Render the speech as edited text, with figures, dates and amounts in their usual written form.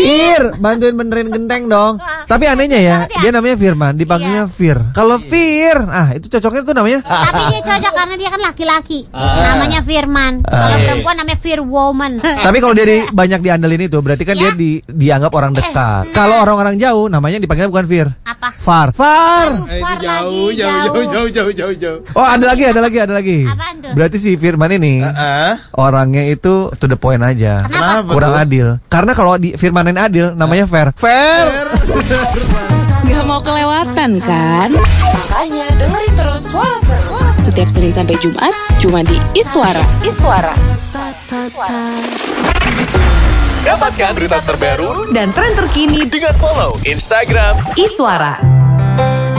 Fir, bantuin benerin genteng dong. Tapi anehnya ya, dia namanya Firman, dipanggilnya Fir. Kalau Fir, itu cocoknya tuh namanya. Tapi dia cocok karena dia kan laki-laki. Namanya Firman. Kalau perempuan namanya Fir Woman. Tapi kalau dia banyak diandelin itu, berarti kan dia dianggap orang dekat. Kalau orang-orang jauh, namanya dipanggilnya bukan Fir. Apa? Far. Jauh. Oh, ada lagi. Apaan tuh? Berarti si Firman ini orangnya itu to the point aja. Kenapa? Kurang adil. Karena kalau di Firman ini adil, namanya fair. Gak mau kelewatan kan? Makanya dengerin terus Suara Seru setiap Senin sampai Jumat cuma di Iswara. Dapatkan berita terbaru Dan tren terkini dengan follow Instagram Iswara.